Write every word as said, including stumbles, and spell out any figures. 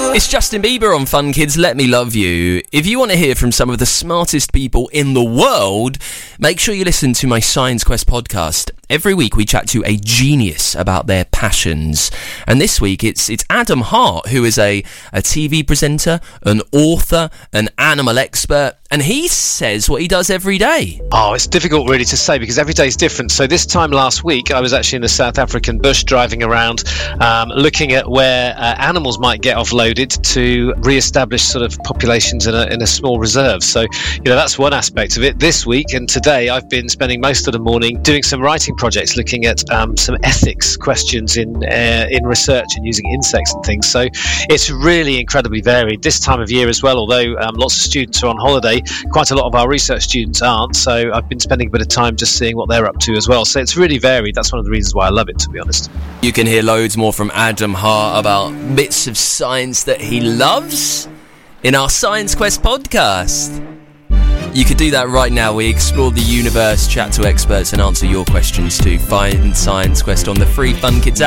It's Justin Bieber on Fun Kids, Let Me Love You. If you want to hear from some of the smartest people in the world, make sure you listen to my Science Quest podcast. Every week we chat to a genius about their passions. And this week it's it's Adam Hart, who is a, a T V presenter, an author, an animal expert, and he says what he does every day. Oh, it's difficult really to say because every day is different. So this time last week I was actually in the South African bush driving around um, looking at where uh, animals might get offloaded to re-establish sort of populations in a, in a small reserve. So, you know, that's one aspect of it. This week and today I've been spending most of the morning doing some writing projects looking at um, some ethics questions in uh, in research and using insects and things. So it's really incredibly varied this time of year as well, although um, lots of students are on holiday. Quite a lot of our research students aren't, so I've been spending a bit of time just seeing what they're up to as well. So it's really varied. That's one of the reasons why I love it, to be honest. You can hear loads more from Adam Hart about bits of science that he loves in our Science Quest podcast. You could do that right now. We explore the universe, chat to experts and answer your questions too. Find Science Quest on the free Fun Kids app.